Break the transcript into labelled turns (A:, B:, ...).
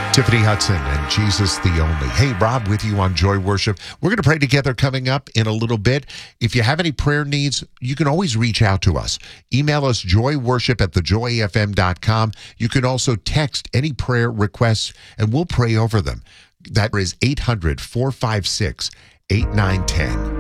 A: Tiffany Hudson and Jesus the Only. Hey, Rob with you on Joy Worship. We're going to pray together coming up in a little bit. If you have any prayer needs, you can always reach out to us. Email us joyworship@thejoyfm.com. You can also text any prayer requests and we'll pray over them. That is 800-456-8910.